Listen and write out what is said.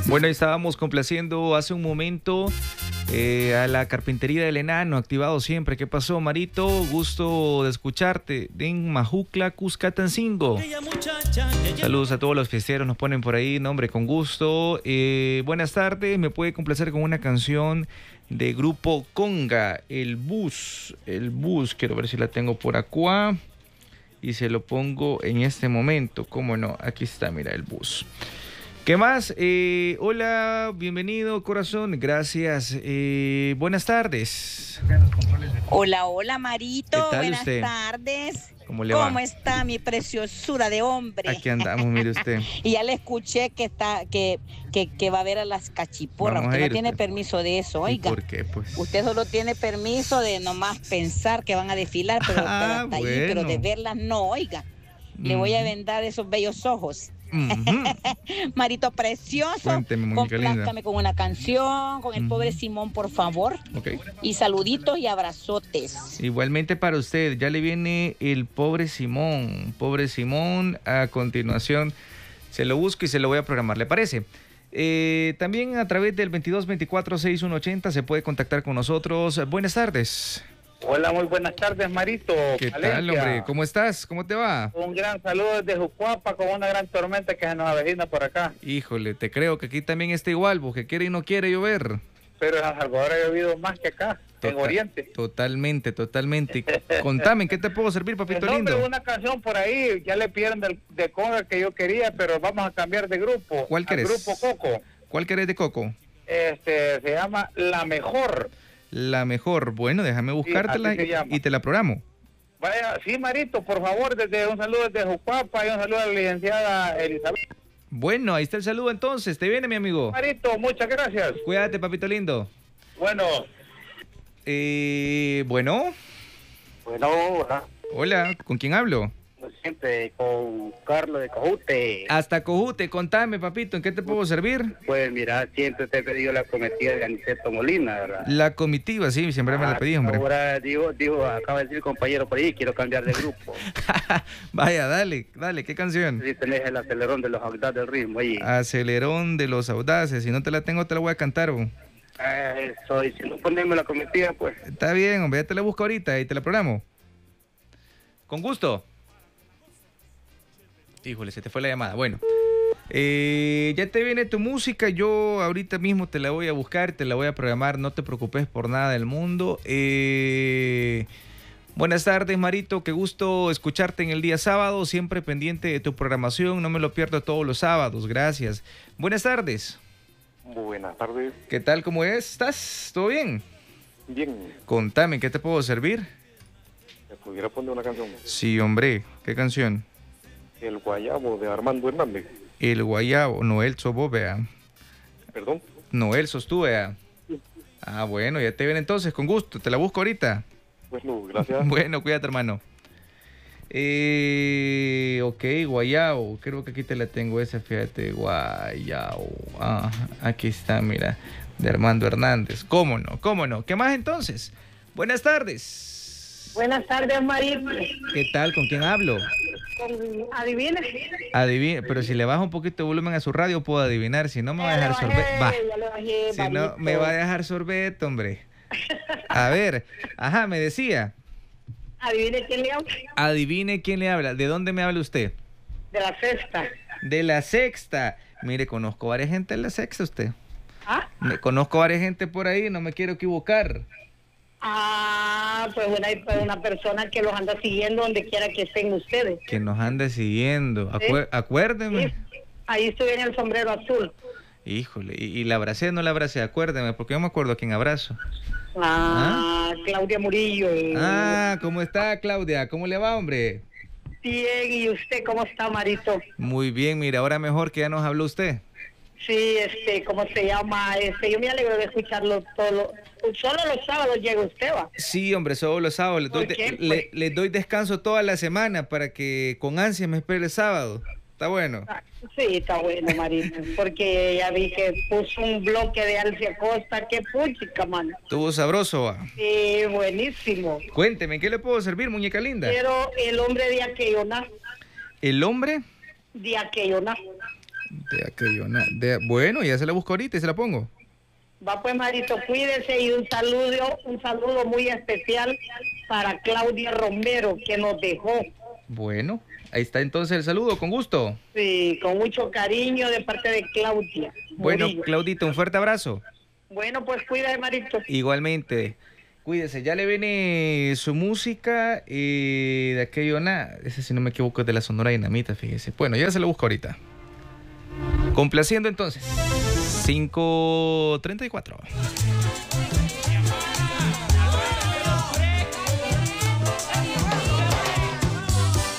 Bueno, estábamos complaciendo hace un momento a la carpintería del enano, activado siempre. ¿Qué pasó, Marito? Gusto de escucharte. Den Majucla, Cuscatancingo. Saludos a todos los fiesteros, nos ponen por ahí, nombre, con gusto. Buenas tardes, me puede complacer con una canción de Grupo Conga, El Bus. El Bus, quiero ver si la tengo por acá. Y se lo pongo en este momento. ¿Cómo no? Aquí está, mira, El Bus. ¿Qué más? Hola, bienvenido, corazón. Gracias. Buenas tardes. Hola, hola, Marito. ¿Qué tal Buenas usted? tardes. ¿Cómo le va? ¿Cómo está mi preciosura de hombre? Aquí andamos, mire usted. Y ya le escuché que va a ver a las cachiporras. Vamos a Usted ir, no tiene usted. permiso de eso, ¿Y oiga. por qué, pues? Usted solo tiene permiso de nomás pensar que van a desfilar, pero hasta ahí, pero de verlas no, oiga. Le voy a vendar esos bellos ojos. Marito precioso, Cuénteme, muñeca linda. complázcame con una canción, con el pobre Simón, por favor. Ok. Y saluditos y abrazotes. Igualmente para usted, ya le viene el pobre Simón. Pobre Simón, a continuación se lo busco y se lo voy a programar, ¿le parece? También a través del 2224-6180 se puede contactar con nosotros. Buenas tardes. Hola, muy buenas tardes, Marito. ¿Qué Valencia. tal, hombre? ¿Cómo estás? ¿Cómo te va? Un gran saludo desde Jucuapa con una gran tormenta que se nos avecina por acá. Híjole, te creo que aquí también está igual, porque quiere y no quiere llover. Pero en San Salvador ha llovido más que acá, en Oriente. Totalmente, totalmente. Contame, ¿qué te puedo servir, papito El nombre lindo? de una canción por ahí, ya le pidieron de Conga que yo quería, pero vamos a cambiar de grupo. ¿Cuál querés? Grupo Coco. ¿Cuál querés de Coco? Se llama La Mejor. La Mejor. Bueno, déjame buscártela así se llama. y te la programo. Vaya, sí, Marito, por favor, un saludo desde Jucuapa y un saludo a la licenciada Elizabeth. Bueno, ahí está el saludo entonces. Te viene, mi amigo. Marito, muchas gracias. Cuídate, papito lindo. Bueno. Bueno. Bueno, hola. Hola, ¿con quién hablo? Siempre con Carlos de Cojute. Hasta Cojute, contame, papito, ¿en qué te puedo servir? Pues mira, siempre te he pedido la cometida de Aniceto Molina, ¿verdad? La comitiva, sí, siempre me la pedí, hombre. Ahora digo, acaba de decir el compañero por ahí, quiero cambiar de grupo. Vaya, dale, ¿qué canción? Si tenés el acelerón de los audaces del ritmo ahí. Acelerón de los audaces, si no te la tengo te la voy a cantar, bro. Eso, y si no ponemos la cometida, pues. Está bien, hombre, ya te la busco ahorita y te la programo. Con gusto. Híjole, se te fue la llamada. Bueno, ya te viene tu música. Yo ahorita mismo te la voy a buscar, te la voy a programar. No te preocupes por nada del mundo. Buenas tardes, Marito. Qué gusto escucharte en el día sábado. Siempre pendiente de tu programación. No me lo pierdo todos los sábados. Gracias. Buenas tardes. Buenas tardes. ¿Qué tal? ¿Cómo estás? ¿Todo bien? Bien. Contame, ¿qué te puedo servir? ¿Me pudiera poner una canción? Sí, hombre. ¿Qué canción? El Guayabo de Armando Hernández. El Guayabo, Noel Sobobea. ¿Perdón? Noel Sostúbea. Ah, bueno, ya te ven entonces, con gusto. Te la busco ahorita. Bueno, gracias. Bueno, cuídate, hermano. Ok, Guayabo. Creo que aquí te la tengo esa, fíjate. Guayabo. Ah, aquí está, mira. De Armando Hernández. ¿Cómo no? ¿Cómo no? ¿Qué más entonces? Buenas tardes. Buenas tardes, Marito. ¿Qué tal? ¿Con quién hablo? Adivine. Adivina, pero si le bajo un poquito de volumen a su radio puedo adivinar, si no me va a dejar sorbete. Va. Si no me va a dejar sorbete, hombre. A ver, ajá, me decía. Adivine quién le habla. Adivine quién le habla. ¿De dónde me habla usted? De la Sexta. De la Sexta. Mire, conozco varias gente en la Sexta usted. ¿Ah? Conozco varias gente por ahí, no me quiero equivocar. Pues una persona que los anda siguiendo donde quiera que estén ustedes. Que nos anda siguiendo. ¿Sí? Acuérdeme. Sí. Ahí estuve en el sombrero azul. Híjole, ¿y la abracé o no la abracé? Acuérdeme, porque yo me acuerdo a quién abrazo. Claudia Murillo. ¿Cómo está, Claudia? ¿Cómo le va, hombre? Bien, ¿y usted cómo está, Marito? Muy bien, mira, ahora mejor que ya nos habló usted. Sí, ¿cómo se llama? Yo me alegro de escucharlo todo. Solo los sábados llega usted, ¿va? Sí, hombre, solo los sábados. Les doy descanso toda la semana para que con ansia me espere el sábado. Está bueno. Sí, está bueno, Marito, porque ya vi que puso un bloque de Alcia Costa. Qué puchica, mano. Estuvo sabroso, va. Sí, buenísimo. Cuénteme, ¿qué le puedo servir, muñeca linda? Pero el hombre de Aquellona. ¿El hombre? De Aquellona. De aquello, bueno, ya se la busco ahorita y se la pongo. Va pues, Marito, cuídese, y un saludo muy especial para Claudia Romero, que nos dejó. Bueno, ahí está entonces el saludo, con gusto. Sí, con mucho cariño de parte de Claudia. Bueno, Murillo. Claudita, un fuerte abrazo. Bueno, pues cuídate, Marito. Igualmente. Cuídese, ya le viene su música de aquello, ese si no me equivoco es de la Sonora Dinamita, fíjese. Bueno, ya se lo busco ahorita. Complaciendo entonces. 5:34.